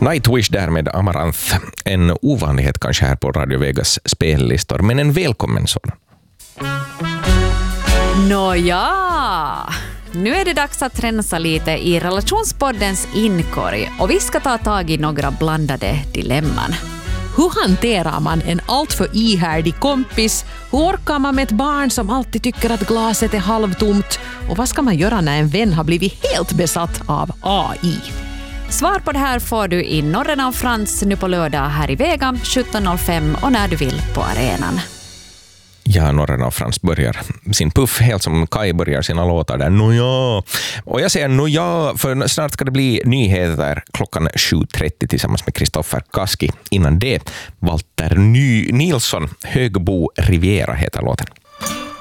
Nightwish där med Amaranth. En ovanlighet kanske här på Radio Vegas spellistor, men en välkommen sådan. Nåja, nu är det dags att rensa lite i relationspoddens inkorg och vi ska ta tag i några blandade dilemman. Hur hanterar man en alltför ihärdig kompis? Hur orkar man med ett barn som alltid tycker att glaset är halvtomt? Och vad ska man göra när en vän har blivit helt besatt av AI? Svar på det här får du i Norren av Frans nu på lördag här i Vega 17.05 och när du vill på arenan. Ja, Norren av Frans börjar sin puff helt som Kai börjar sina låtar där. Nåja. Och jag säger nåja, för snart ska det bli nyheter klockan 7.30 tillsammans med Kristoffer Kaski. Innan det, Walter Nilsson, Högbo Riviera heter låten.